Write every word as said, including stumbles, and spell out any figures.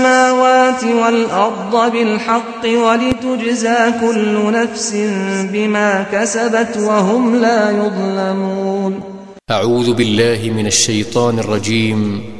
السماوات والأرض بالحق ولتجزى كل نفس بما كسبت وهم لا يظلمون. أعوذ بالله من الشيطان الرجيم.